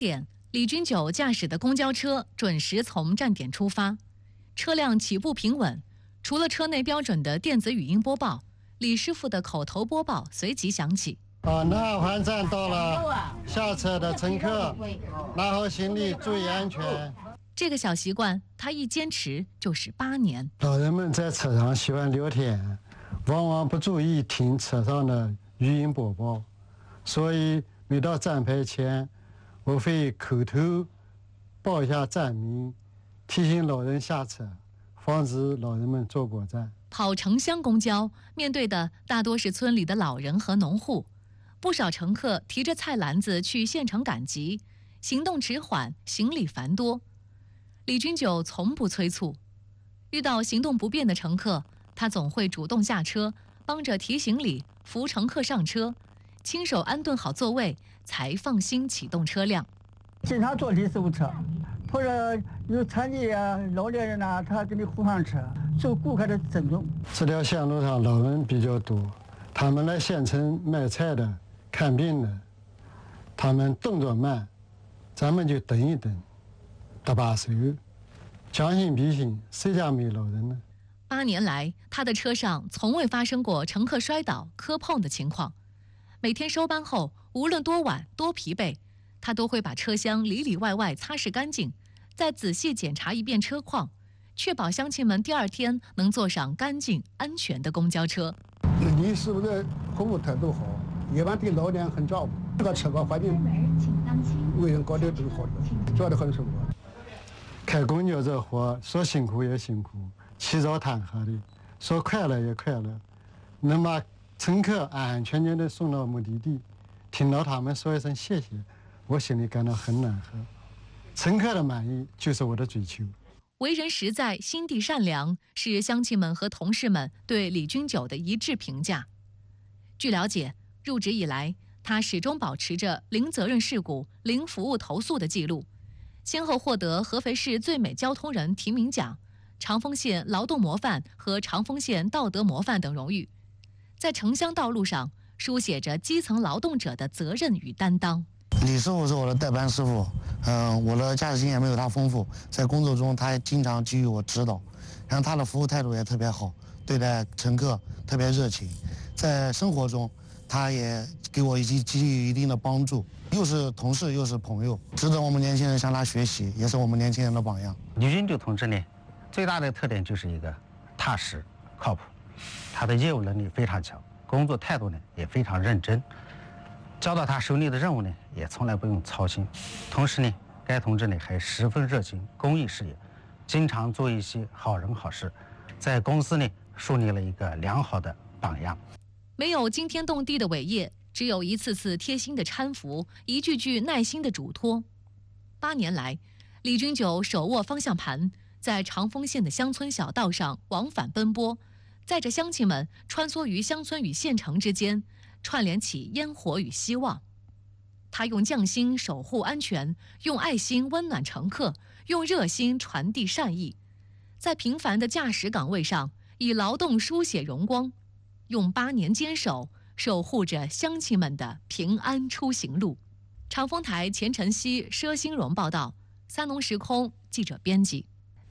点，李军九驾驶的公交车准时从站点出发，车辆起步平稳。除了车内标准的电子语音播报，李师傅的口头播报随即响起。 南二环站到了，下车的乘客拿好行李，注意安全。 这个小习惯，他一坚持就是8年。 老人们在车上喜欢聊天，往往不注意听车上的语音播报，所以每到站牌前，我会口头报一下站名，提醒老人下车，防止老人们坐过站。 跑城乡公交，面对的大多是村里的老人和农户，不少乘客提着菜篮子去县城赶集，行动迟缓，行李繁多。李军九从不催促，遇到行动不便的乘客，他总会主动下车，帮着提行李，扶乘客上车，亲手安顿好座位，才放心启动车辆。 经常坐第4部车，或者有残疾啊、老年人啊，他给你护上车，受顾客的尊重。 这条线路上老人比较多，他们来县城卖菜的、看病的，他们动作慢，咱们就等一等，搭把手，将心比心，谁家没老人呢 ？8年来，他的车上从未发生过乘客摔倒、磕碰的情况。每天收班后，无论多晚、多疲惫，他都会把车厢里里外外擦拭干净，再仔细检查一遍车况，确保乡亲们第2天能坐上干净、安全的公交车。 李师傅的服务态度好，一般对老年很照顾。这个车个环境为人搞得都好的，做得很舒服。 开公交这活，说辛苦也辛苦，起早贪黑的，说快乐也快乐，能把乘客安安全全的送到目的地，听到他们说一声谢谢，我心里感到很暖和。乘客的满意就是我的追求。 为人实在，心地善良，是乡亲们和同事们对李军九的一致评价。据了解，入职以来，他始终保持着零责任事故、零服务投诉的记录，先后获得合肥市最美交通人提名奖、长丰县劳动模范和长丰县道德模范等荣誉，在城乡道路上书写着基层劳动者的责任与担当。 李师傅是我的代班师傅，我的驾驶经验没有他丰富，在工作中他经常给予我指导，然后他的服务态度也特别好，对待乘客特别热情，在生活中他也给我给予一定的帮助，又是同事又是朋友，值得我们年轻人向他学习，也是我们年轻人的榜样。 李军九同志呢，最大的特点就是一个踏实靠谱，他的业务能力非常强，工作态度呢也非常认真，交到他手里的任务呢也从来不用操心。同时呢，该同志呢还十分热情公益事业，经常做一些好人好事，在公司呢树立了一个良好的榜样。 没有惊天动地的伟业，只有一次次贴心的搀扶，一句句耐心的嘱托。8年来，李军九手握方向盘，在长丰县的乡村小道上往返奔波，载着乡亲们穿梭于乡村与县城之间，串联起烟火与希望。他用匠心守护安全，用爱心温暖乘客，用热心传递善意，在平凡的驾驶岗位上，以劳动书写荣光，用8年坚守，守护着乡亲们的平安出行路。长丰台钱晨曦、佘新荣报道，三农时空记者编辑。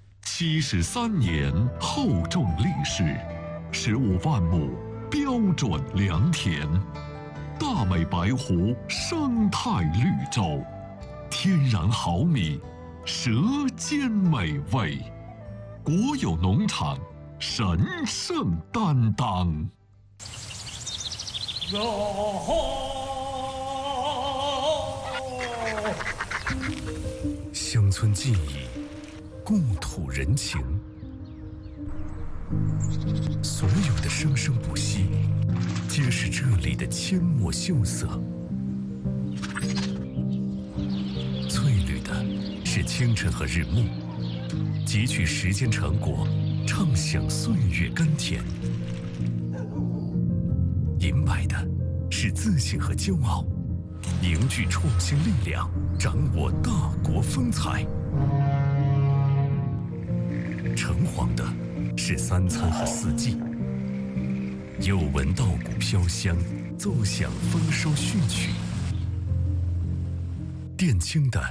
73年厚重历史，15万亩标准良田，大美白湖生态绿洲，天然好米，舌尖美味，国有农场神圣担当。乡村记忆，故土人情，所有的生生不息，皆是这里的阡陌秀色。翠绿的是清晨和日暮，汲取时间成果，畅享岁月甘甜。银白的是自信和骄傲，凝聚创新力量，掌握大国风采。橙黄的是3餐和4季，又闻稻谷飘香，奏响丰收序曲。 店青的